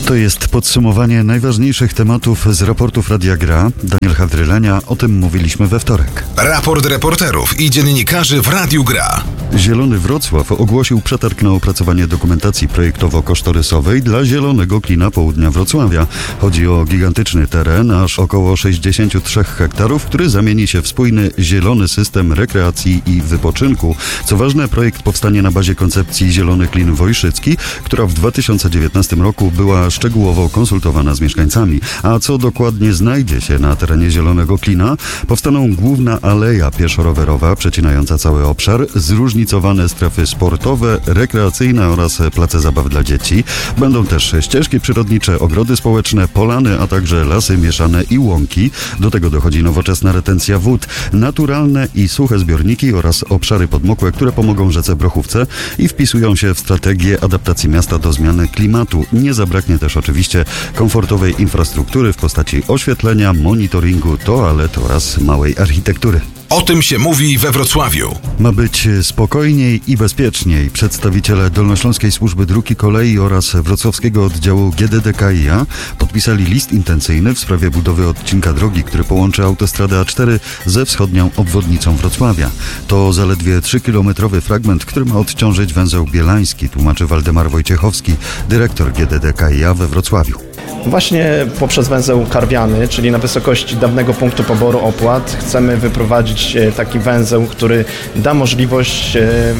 To jest podsumowanie najważniejszych tematów z raportów Radia Gra. Daniel Hadrylenia, o tym mówiliśmy we wtorek. Raport reporterów i dziennikarzy w Radiu Gra. Zielony Wrocław ogłosił przetarg na opracowanie dokumentacji projektowo-kosztorysowej dla Zielonego Klina południa Wrocławia. Chodzi o gigantyczny teren, aż około 63 hektarów, który zamieni się w spójny zielony system rekreacji i wypoczynku. Co ważne, projekt powstanie na bazie koncepcji Zielony Klin Wojszycki, która w 2019 roku była szczegółowo konsultowana z mieszkańcami. A co dokładnie znajdzie się na terenie Zielonego Klina? Powstaną główna aleja pieszo-rowerowa przecinająca cały obszar, zróżnicowane strefy sportowe, rekreacyjne oraz place zabaw dla dzieci. Będą też ścieżki przyrodnicze, ogrody społeczne, polany, a także lasy mieszane i łąki. Do tego dochodzi nowoczesna retencja wód, naturalne i suche zbiorniki oraz obszary podmokłe, które pomogą rzece Brochówce i wpisują się w strategię adaptacji miasta do zmiany klimatu. Nie zabraknie też oczywiście komfortowej infrastruktury w postaci oświetlenia, monitoringu, toalet oraz małej architektury. O tym się mówi we Wrocławiu. Ma być spokojniej i bezpieczniej. Przedstawiciele Dolnośląskiej Służby Dróg i Kolei oraz wrocławskiego oddziału GDDKiA podpisali list intencyjny w sprawie budowy odcinka drogi, który połączy autostradę A4 ze wschodnią obwodnicą Wrocławia. To zaledwie 3-kilometrowy fragment, który ma odciążyć węzeł bielański, tłumaczy Waldemar Wojciechowski, dyrektor GDDKiA we Wrocławiu. Właśnie poprzez węzeł Karwiany, czyli na wysokości dawnego punktu poboru opłat, chcemy wyprowadzić taki węzeł, który da możliwość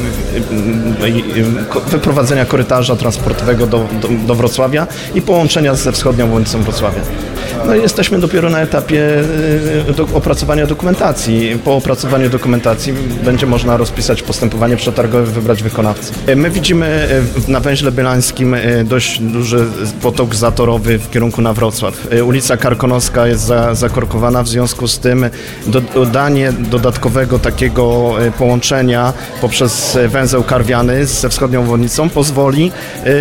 wyprowadzenia korytarza transportowego do Wrocławia i połączenia ze wschodnią obwodnicą Wrocławia. No i jesteśmy dopiero na etapie opracowania dokumentacji. Po opracowaniu dokumentacji będzie można rozpisać postępowanie przetargowe, wybrać wykonawcę. My widzimy na węźle bielańskim dość duży potok zatorowy w kierunku na Wrocław. Ulica Karkonoska jest zakorkowana, w związku z tym dodanie dodatkowego takiego połączenia poprzez węzeł Karwiany ze wschodnią obwodnicą pozwoli,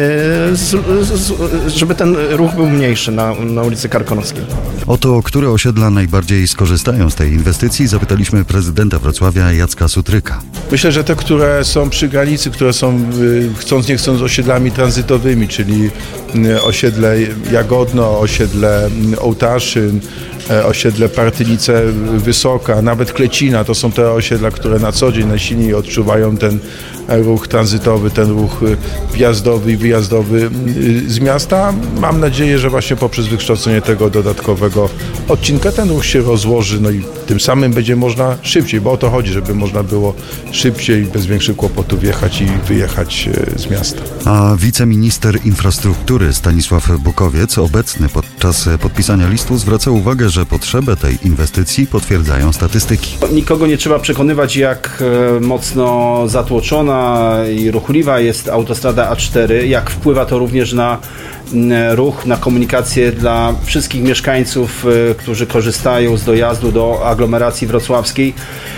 żeby ten ruch był mniejszy na ulicy Karkonoskiej. O to, które osiedla najbardziej skorzystają z tej inwestycji, zapytaliśmy prezydenta Wrocławia Jacka Sutryka. Myślę, że te, które są przy granicy, które są chcąc nie chcąc osiedlami tranzytowymi, czyli osiedle Jagodno, osiedle Ołtaszyn, osiedle Partynice Wysoka, nawet Klecina, to są te osiedla, które na co dzień najsilniej odczuwają ten ruch tranzytowy, ten ruch wjazdowy i wyjazdowy z miasta. Mam nadzieję, że właśnie poprzez wykształcenie tego dodatkowego odcinka ten ruch się rozłoży, no i tym samym będzie można szybciej, bo o to chodzi, żeby można było szybciej, bez większych kłopotów wjechać i wyjechać z miasta. A wiceminister infrastruktury Stanisław Bukowiec, obecny podczas podpisania listu, zwraca uwagę, że potrzebę tej inwestycji potwierdzają statystyki. Nikogo nie trzeba przekonywać, jak mocno zatłoczona i ruchliwa jest autostrada A4, jak wpływa to również na ruch, na komunikację dla wszystkich mieszkańców, którzy korzystają z dojazdu do aglomeracji wrocławskiej.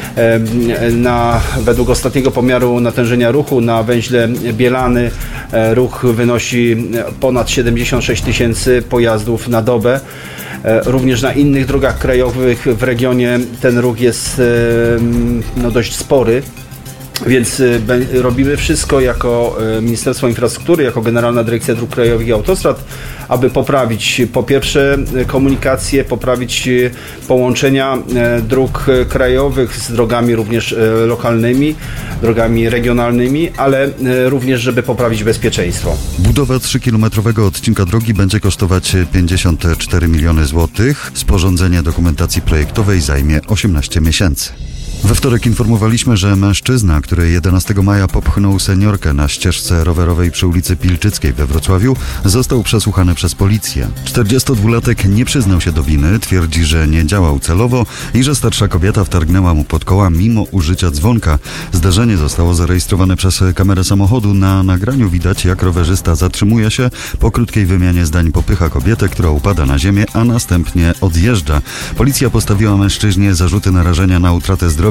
Według ostatniego pomiaru natężenia ruchu na węźle Bielany ruch wynosi ponad 76 000 pojazdów na dobę. Również na innych drogach krajowych w regionie ten ruch jest dość spory. Więc robimy wszystko jako Ministerstwo Infrastruktury, jako Generalna Dyrekcja Dróg Krajowych i Autostrad, aby poprawić po pierwsze komunikację, poprawić połączenia dróg krajowych z drogami również lokalnymi, drogami regionalnymi, ale również, żeby poprawić bezpieczeństwo. Budowa 3-kilometrowego odcinka drogi będzie kosztować 54 miliony złotych. Sporządzenie dokumentacji projektowej zajmie 18 miesięcy. We wtorek informowaliśmy, że mężczyzna, który 11 maja popchnął seniorkę na ścieżce rowerowej przy ulicy Pilczyckiej we Wrocławiu, został przesłuchany przez policję. 42-latek nie przyznał się do winy, twierdzi, że nie działał celowo i że starsza kobieta wtargnęła mu pod koła mimo użycia dzwonka. Zdarzenie zostało zarejestrowane przez kamerę samochodu. Na nagraniu widać, jak rowerzysta zatrzymuje się, po krótkiej wymianie zdań popycha kobietę, która upada na ziemię, a następnie odjeżdża. Policja postawiła mężczyźnie zarzuty narażenia na utratę zdrowia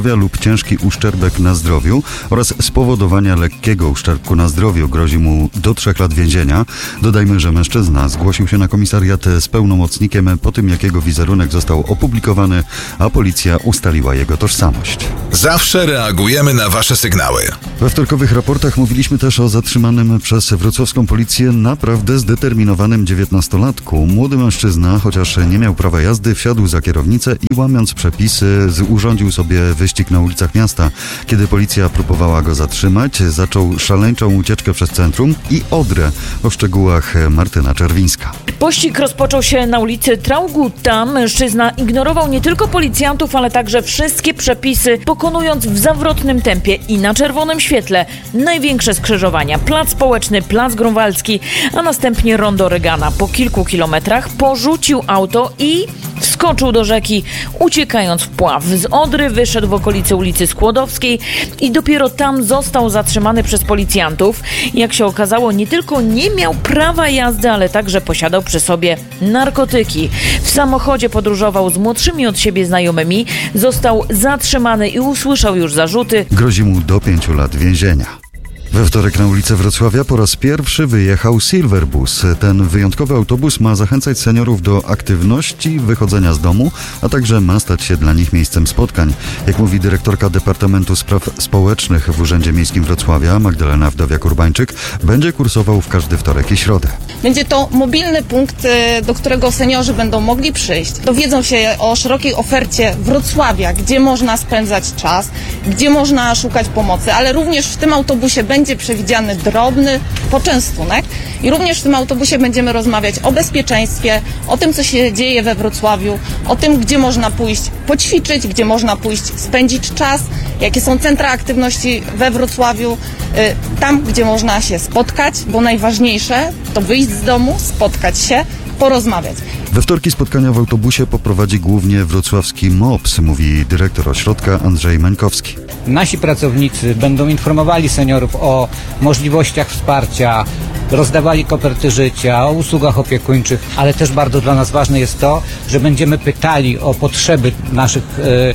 zdrowia lub ciężki uszczerbek na zdrowiu oraz spowodowania lekkiego uszczerbku na zdrowiu. Grozi mu do 3 lat więzienia. Dodajmy, że mężczyzna zgłosił się na komisariat z pełnomocnikiem po tym, jak jego wizerunek został opublikowany, a policja ustaliła jego tożsamość. Zawsze reagujemy na Wasze sygnały. We wtorkowych raportach mówiliśmy też o zatrzymanym przez wrocławską policję naprawdę zdeterminowanym 19-latku. Młody mężczyzna, chociaż nie miał prawa jazdy, wsiadł za kierownicę i łamiąc przepisy urządził sobie wyścig na ulicach miasta. Kiedy policja próbowała go zatrzymać, zaczął szaleńczą ucieczkę przez centrum i Odrę. O szczegółach Martyna Czerwińska. Pościg rozpoczął się na ulicy Traugutta. Mężczyzna ignorował nie tylko policjantów, ale także wszystkie przepisy, pokonując w zawrotnym tempie i na czerwonym świetle największe skrzyżowania. Plac Społeczny, Plac Grunwaldzki, a następnie rondo Regana. Po kilku kilometrach porzucił auto i wskoczył do rzeki, uciekając w pław. Z Odry wyszedł w okolicy ulicy Skłodowskiej i dopiero tam został zatrzymany przez policjantów. Jak się okazało, nie tylko nie miał prawa jazdy, ale także posiadał przy sobie narkotyki. W samochodzie podróżował z młodszymi od siebie znajomymi, został zatrzymany i usłyszał już zarzuty. Grozi mu do 5 lat więzienia. We wtorek na ulicę Wrocławia po raz pierwszy wyjechał Silverbus. Ten wyjątkowy autobus ma zachęcać seniorów do aktywności, wychodzenia z domu, a także ma stać się dla nich miejscem spotkań. Jak mówi dyrektorka Departamentu Spraw Społecznych w Urzędzie Miejskim Wrocławia, Magdalena Wdowiak-Urbańczyk, będzie kursował w każdy wtorek i środę. Będzie to mobilny punkt, do którego seniorzy będą mogli przyjść. Dowiedzą się o szerokiej ofercie Wrocławia, gdzie można spędzać czas, gdzie można szukać pomocy, ale również w tym autobusie będzie przewidziany drobny poczęstunek i również w tym autobusie będziemy rozmawiać o bezpieczeństwie, o tym, co się dzieje we Wrocławiu, o tym, gdzie można pójść poćwiczyć, gdzie można pójść spędzić czas, jakie są centra aktywności we Wrocławiu, tam, gdzie można się spotkać, bo najważniejsze to wyjść z domu, spotkać się, porozmawiać. We wtorki spotkania w autobusie poprowadzi głównie wrocławski MOPS, mówi dyrektor ośrodka Andrzej Mańkowski. Nasi pracownicy będą informowali seniorów o możliwościach wsparcia, rozdawali koperty życia, o usługach opiekuńczych, ale też bardzo dla nas ważne jest to, że będziemy pytali o potrzeby naszych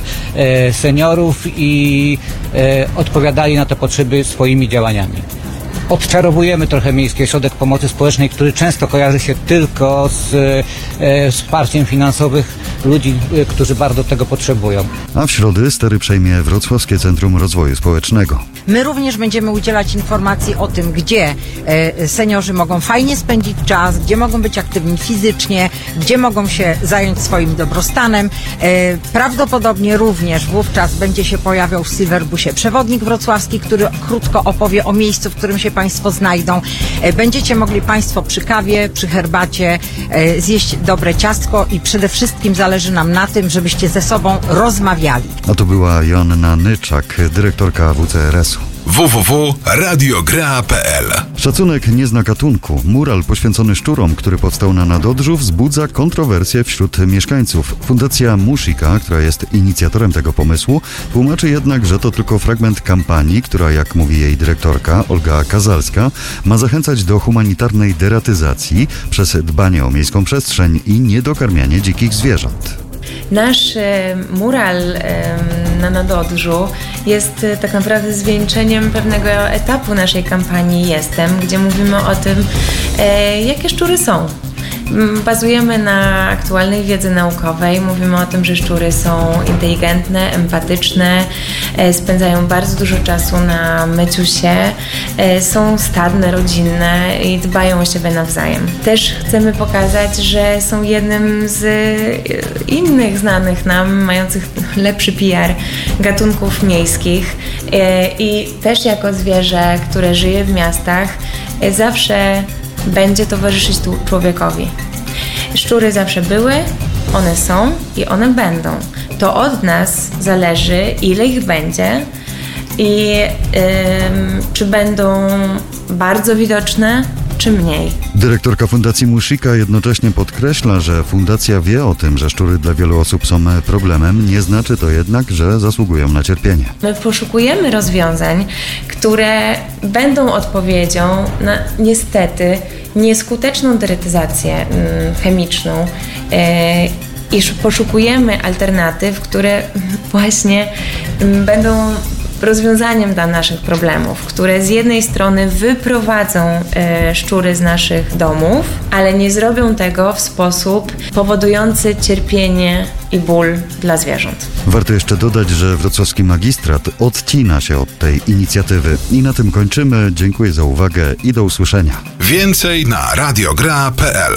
seniorów i odpowiadali na te potrzeby swoimi działaniami. Odczarowujemy trochę Miejski Ośrodek Pomocy Społecznej, który często kojarzy się tylko z wsparciem finansowym ludzi, którzy bardzo tego potrzebują. A w środę stery przejmie Wrocławskie Centrum Rozwoju Społecznego. My również będziemy udzielać informacji o tym, gdzie seniorzy mogą fajnie spędzić czas, gdzie mogą być aktywni fizycznie, gdzie mogą się zająć swoim dobrostanem. Prawdopodobnie również wówczas będzie się pojawiał w Silverbusie przewodnik wrocławski, który krótko opowie o miejscu, w którym się Państwo znajdą. Będziecie mogli Państwo przy kawie, przy herbacie zjeść dobre ciastko i przede wszystkim zależy nam na tym, żebyście ze sobą rozmawiali. A to była Joanna Nyczak, dyrektorka WCRS-u. www.radiogra.pl. Szacunek nie zna gatunku. Mural poświęcony szczurom, który powstał na Nadodrzu, wzbudza kontrowersje wśród mieszkańców. Fundacja Mushika, która jest inicjatorem tego pomysłu, tłumaczy jednak, że to tylko fragment kampanii, która, jak mówi jej dyrektorka Olga Kazalska, ma zachęcać do humanitarnej deratyzacji przez dbanie o miejską przestrzeń i niedokarmianie dzikich zwierząt. Nasz mural na Nadodrzu jest tak naprawdę zwieńczeniem pewnego etapu naszej kampanii Jestem, gdzie mówimy o tym, jakie szczury są. Bazujemy na aktualnej wiedzy naukowej. Mówimy o tym, że szczury są inteligentne, empatyczne, spędzają bardzo dużo czasu na myciu się, są stadne, rodzinne i dbają o siebie nawzajem. Też chcemy pokazać, że są jednym z innych znanych nam, mających lepszy PR gatunków miejskich i też jako zwierzę, które żyje w miastach, zawsze będzie towarzyszyć tu człowiekowi. Szczury zawsze były, one są i one będą. To od nas zależy, ile ich będzie i czy będą bardzo widoczne, czy mniej. Dyrektorka Fundacji Mushika jednocześnie podkreśla, że fundacja wie o tym, że szczury dla wielu osób są problemem, nie znaczy to jednak, że zasługują na cierpienie. My poszukujemy rozwiązań, które będą odpowiedzią na niestety nieskuteczną deratyzację chemiczną i poszukujemy alternatyw, które właśnie będą rozwiązaniem dla naszych problemów, które z jednej strony wyprowadzą szczury z naszych domów, ale nie zrobią tego w sposób powodujący cierpienie i ból dla zwierząt. Warto jeszcze dodać, że wrocławski magistrat odcina się od tej inicjatywy. I na tym kończymy. Dziękuję za uwagę i do usłyszenia. Więcej na radiogra.pl.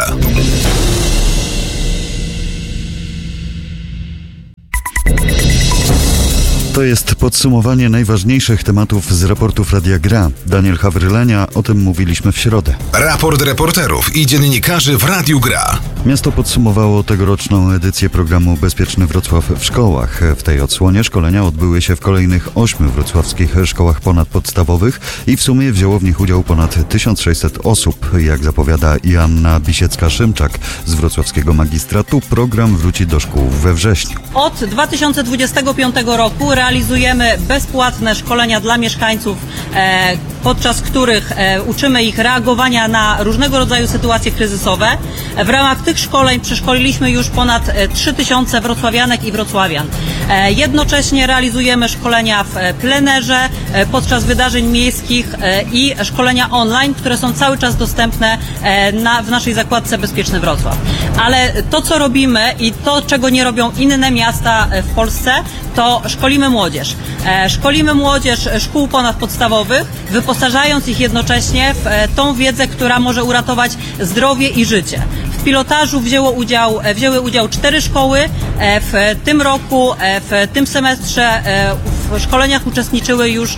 To jest podsumowanie najważniejszych tematów z raportów Radia Gra. Daniel Hawrylenia, o tym mówiliśmy w środę. Raport reporterów i dziennikarzy w Radiu Gra. Miasto podsumowało tegoroczną edycję programu Bezpieczny Wrocław w szkołach. W tej odsłonie szkolenia odbyły się w kolejnych 8 wrocławskich szkołach ponadpodstawowych i w sumie wzięło w nich udział ponad 1600 osób. Jak zapowiada Joanna Bisiecka-Szymczak z wrocławskiego magistratu, program wróci do szkół we wrześniu. Od 2025 roku realizujemy bezpłatne szkolenia dla mieszkańców, podczas których uczymy ich reagowania na różnego rodzaju sytuacje kryzysowe. W ramach tych szkoleń przeszkoliliśmy już ponad 3000 wrocławianek i wrocławian. Jednocześnie realizujemy szkolenia w plenerze, podczas wydarzeń miejskich i szkolenia online, które są cały czas dostępne w naszej zakładce Bezpieczny Wrocław. Ale to, co robimy i to, czego nie robią inne miasta w Polsce, to szkolimy młodzież. Szkolimy młodzież szkół ponadpodstawowych, wyposażając ich jednocześnie w tą wiedzę, która może uratować zdrowie i życie. W pilotażu wzięły udział 4 szkoły. W tym roku, w tym semestrze w szkoleniach uczestniczyły już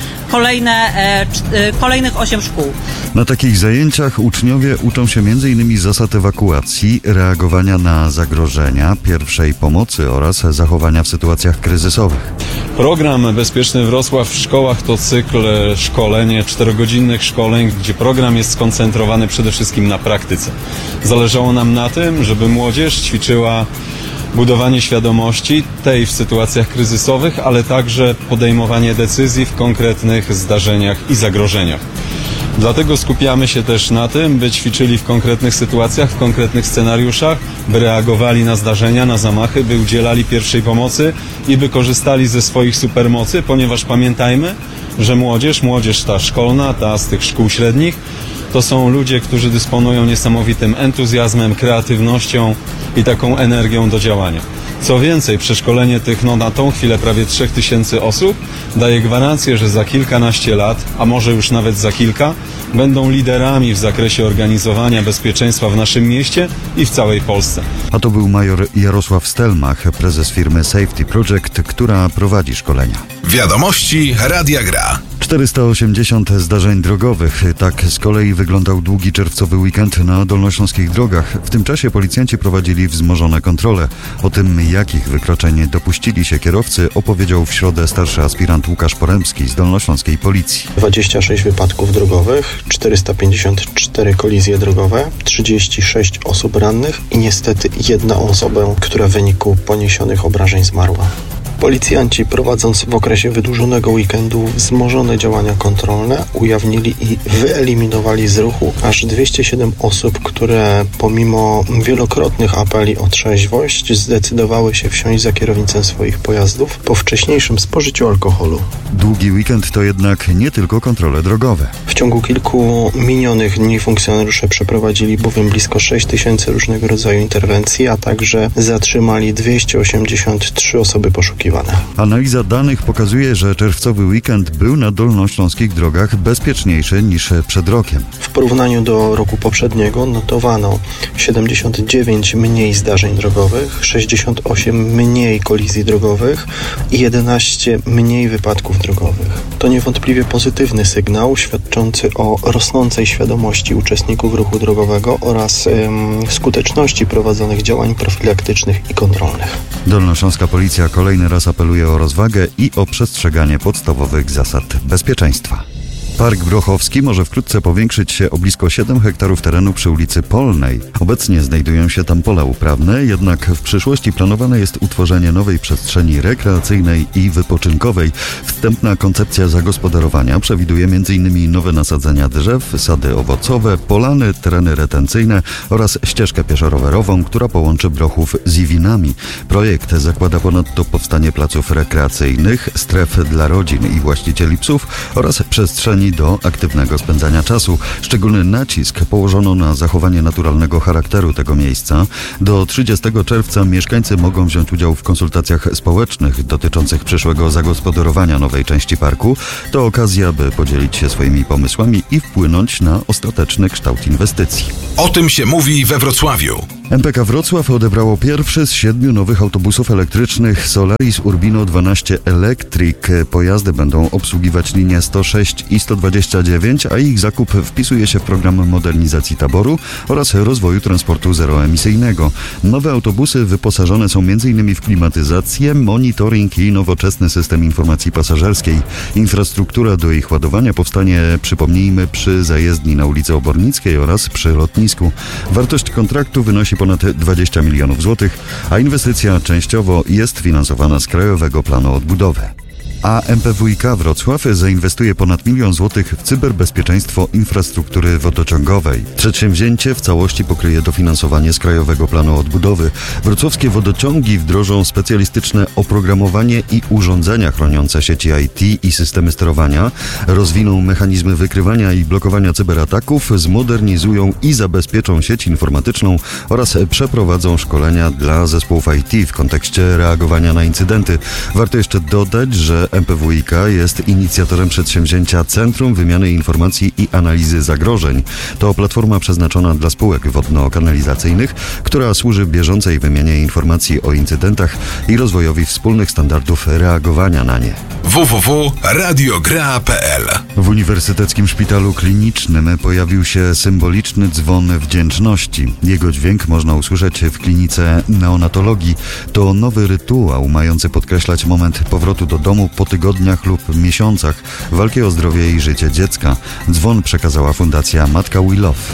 kolejnych 8 szkół. Na takich zajęciach uczniowie uczą się m.in. zasad ewakuacji, reagowania na zagrożenia, pierwszej pomocy oraz zachowania w sytuacjach kryzysowych. Program Bezpieczny Wrocław w szkołach to cykl szkoleń, 4-godzinnych szkoleń, gdzie program jest skoncentrowany przede wszystkim na praktyce. Zależało nam na tym, żeby młodzież ćwiczyła budowanie świadomości tej w sytuacjach kryzysowych, ale także podejmowanie decyzji w konkretnych zdarzeniach i zagrożeniach. Dlatego skupiamy się też na tym, by ćwiczyli w konkretnych sytuacjach, w konkretnych scenariuszach, by reagowali na zdarzenia, na zamachy, by udzielali pierwszej pomocy i by korzystali ze swoich supermocy, ponieważ pamiętajmy, że młodzież ta szkolna, ta z tych szkół średnich, to są ludzie, którzy dysponują niesamowitym entuzjazmem, kreatywnością i taką energią do działania. Co więcej, przeszkolenie tych na tą chwilę prawie 3000 osób daje gwarancję, że za kilkanaście lat, a może już nawet za kilka, będą liderami w zakresie organizowania bezpieczeństwa w naszym mieście i w całej Polsce. A to był major Jarosław Stelmach, prezes firmy Safety Project, która prowadzi szkolenia. Wiadomości Radia Gra. 480 zdarzeń drogowych. Tak z kolei wyglądał długi czerwcowy weekend na dolnośląskich drogach. W tym czasie policjanci prowadzili wzmożone kontrole. O tym, jakich wykroczeń dopuścili się kierowcy, opowiedział w środę starszy aspirant Łukasz Poremski z dolnośląskiej policji. 26 wypadków drogowych, 454 kolizje drogowe, 36 osób rannych i niestety 1 osoba, która w wyniku poniesionych obrażeń zmarła. Policjanci, prowadząc w okresie wydłużonego weekendu wzmożone działania kontrolne, ujawnili i wyeliminowali z ruchu aż 207 osób, które pomimo wielokrotnych apeli o trzeźwość zdecydowały się wsiąść za kierownicę swoich pojazdów po wcześniejszym spożyciu alkoholu. Długi weekend to jednak nie tylko kontrole drogowe. W ciągu kilku minionych dni funkcjonariusze przeprowadzili bowiem blisko 6000 różnego rodzaju interwencji, a także zatrzymali 283 osoby poszukiwane. Analiza danych pokazuje, że czerwcowy weekend był na dolnośląskich drogach bezpieczniejszy niż przed rokiem. W porównaniu do roku poprzedniego notowano 79 mniej zdarzeń drogowych, 68 mniej kolizji drogowych i 11 mniej wypadków drogowych. To niewątpliwie pozytywny sygnał świadczący o rosnącej świadomości uczestników ruchu drogowego oraz skuteczności prowadzonych działań profilaktycznych i kontrolnych. Dolnośląska Policja kolejny raz apeluje o rozwagę i o przestrzeganie podstawowych zasad bezpieczeństwa. Park Brochowski może wkrótce powiększyć się o blisko 7 hektarów terenu przy ulicy Polnej. Obecnie znajdują się tam pola uprawne, jednak w przyszłości planowane jest utworzenie nowej przestrzeni rekreacyjnej i wypoczynkowej. Wstępna koncepcja zagospodarowania przewiduje m.in. nowe nasadzenia drzew, sady owocowe, polany, tereny retencyjne oraz ścieżkę pieszo-rowerową, która połączy Brochów z Iwinami. Projekt zakłada ponadto powstanie placów rekreacyjnych, stref dla rodzin i właścicieli psów oraz przestrzeni do aktywnego spędzania czasu. Szczególny nacisk położono na zachowanie naturalnego charakteru tego miejsca. Do 30 czerwca mieszkańcy mogą wziąć udział w konsultacjach społecznych dotyczących przyszłego zagospodarowania nowej części parku. To okazja, by podzielić się swoimi pomysłami i wpłynąć na ostateczny kształt inwestycji. O tym się mówi we Wrocławiu. MPK Wrocław odebrało pierwszy z 7 nowych autobusów elektrycznych Solaris Urbino 12 Electric. Pojazdy będą obsługiwać linie 106 i 129, a ich zakup wpisuje się w program modernizacji taboru oraz rozwoju transportu zeroemisyjnego. Nowe autobusy wyposażone są m.in. w klimatyzację, monitoring i nowoczesny system informacji pasażerskiej. Infrastruktura do ich ładowania powstanie, przypomnijmy, przy zajezdni na ulicy Obornickiej oraz przy lotnisku. Wartość kontraktu wynosi ponad 20 milionów złotych, a inwestycja częściowo jest finansowana z Krajowego Planu Odbudowy. A MPWiK Wrocław zainwestuje ponad 1 milion złotych w cyberbezpieczeństwo infrastruktury wodociągowej. Przedsięwzięcie w całości pokryje dofinansowanie z Krajowego Planu Odbudowy. Wrocławskie wodociągi wdrożą specjalistyczne oprogramowanie i urządzenia chroniące sieci IT i systemy sterowania, rozwiną mechanizmy wykrywania i blokowania cyberataków, zmodernizują i zabezpieczą sieć informatyczną oraz przeprowadzą szkolenia dla zespołów IT w kontekście reagowania na incydenty. Warto jeszcze dodać, że MPWiK jest inicjatorem przedsięwzięcia Centrum Wymiany Informacji i Analizy Zagrożeń. To platforma przeznaczona dla spółek wodno-kanalizacyjnych, która służy bieżącej wymianie informacji o incydentach i rozwojowi wspólnych standardów reagowania na nie. www.radiogra.pl. W Uniwersyteckim Szpitalu Klinicznym pojawił się symboliczny dzwon wdzięczności. Jego dźwięk można usłyszeć w klinice neonatologii. To nowy rytuał mający podkreślać moment powrotu do domu po tygodniach lub miesiącach walki o zdrowie i życie dziecka. Dzwon przekazała Fundacja Matka We Love.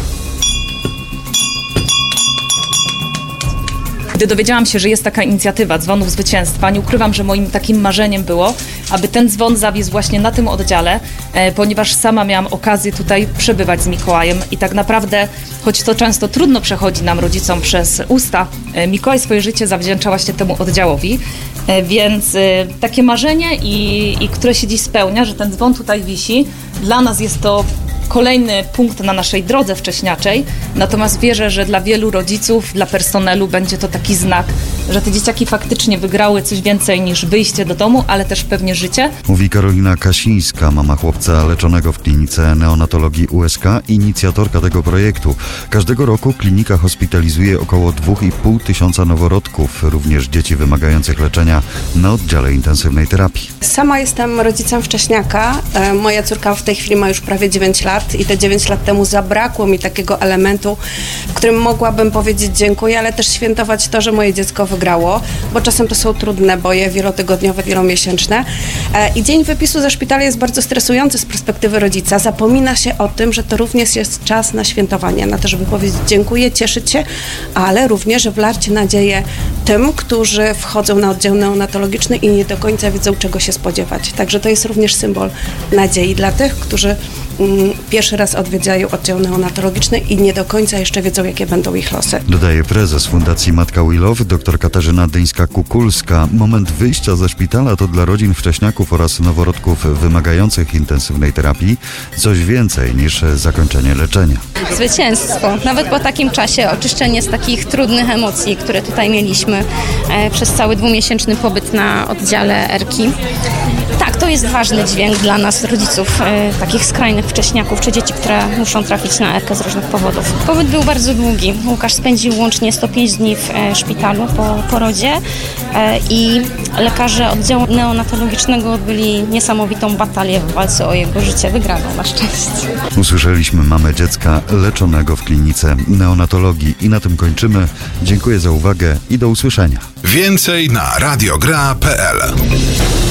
Gdy dowiedziałam się, że jest taka inicjatywa Dzwonów Zwycięstwa, nie ukrywam, że moim takim marzeniem było, aby ten dzwon zawisł właśnie na tym oddziale, ponieważ sama miałam okazję tutaj przebywać z Mikołajem i tak naprawdę, choć to często trudno przechodzi nam rodzicom przez usta, Mikołaj swoje życie zawdzięcza właśnie temu oddziałowi, więc takie marzenie, i które się dziś spełnia, że ten dzwon tutaj wisi, dla nas jest to kolejny punkt na naszej drodze wcześniaczej, natomiast wierzę, że dla wielu rodziców, dla personelu będzie to taki znak, że te dzieciaki faktycznie wygrały coś więcej niż wyjście do domu, ale też pewnie życie. Mówi Karolina Kasińska, mama chłopca leczonego w klinice neonatologii USK, inicjatorka tego projektu. Każdego roku klinika hospitalizuje około 2,5 tysiąca noworodków, również dzieci wymagających leczenia na oddziale intensywnej terapii. Sama jestem rodzicem wcześniaka. Moja córka w tej chwili ma już prawie 9 lat i te 9 lat temu zabrakło mi takiego elementu, w którym mogłabym powiedzieć dziękuję, ale też świętować to, że moje dziecko wygrało, bo czasem to są trudne boje wielotygodniowe, wielomiesięczne. I dzień wypisu ze szpitala jest bardzo stresujący z perspektywy rodzica. Zapomina się o tym, że to również jest czas na świętowanie, na to, żeby powiedzieć dziękuję, cieszyć się, ale również wlarć nadzieję tym, którzy wchodzą na oddział neonatologiczny i nie do końca wiedzą, czego się spodziewać. Także to jest również symbol nadziei dla tych, którzy pierwszy raz odwiedzają oddział neonatologiczny i nie do końca jeszcze wiedzą, jakie będą ich losy. Dodaje prezes Fundacji Matka We Love, dr Katarzyna Dyńska-Kukulska. Moment wyjścia ze szpitala to dla rodzin wcześniaków oraz noworodków wymagających intensywnej terapii coś więcej niż zakończenie leczenia. Zwycięstwo. Nawet po takim czasie oczyszczenie z takich trudnych emocji, które tutaj mieliśmy przez cały 2-miesięczny pobyt na oddziale Erki. Tak, to jest ważny dźwięk dla nas, rodziców takich skrajnych wcześniaków, czy dzieci, które muszą trafić na Erkę z różnych powodów. Pobyt był bardzo długi. Łukasz spędził łącznie 105 dni w szpitalu po porodzie i lekarze oddziału neonatologicznego odbyli niesamowitą batalię w walce o jego życie. Wygraną na szczęście. Usłyszeliśmy mamę dziecka leczonego w klinice neonatologii i na tym kończymy. Dziękuję za uwagę i do usłyszenia. Więcej na radiogra.pl.